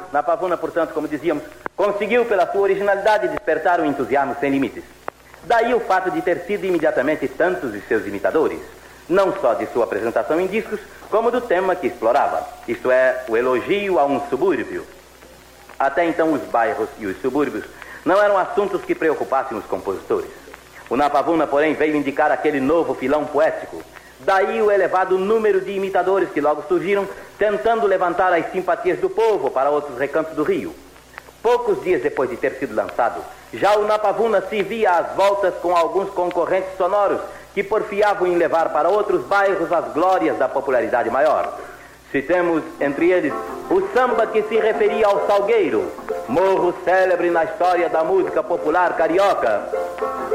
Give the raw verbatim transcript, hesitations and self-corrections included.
Na Pavuna, portanto, como dizíamos, conseguiu pela sua originalidade despertar um entusiasmo sem limites. Daí o fato de ter sido imediatamente tantos de seus imitadores, não só de sua apresentação em discos, como do tema que explorava, isto é, o elogio a um subúrbio. Até então os bairros e os subúrbios não eram assuntos que preocupassem os compositores. O Na Pavuna, porém, veio indicar aquele novo filão poético. Daí o elevado número de imitadores que logo surgiram, tentando levantar as simpatias do povo para outros recantos do Rio. Poucos dias depois de ter sido lançado, já o Na Pavuna se via às voltas com alguns concorrentes sonoros que porfiavam em levar para outros bairros as glórias da popularidade maior. Citemos, entre eles, o samba que se referia ao Salgueiro, morro célebre na história da música popular carioca.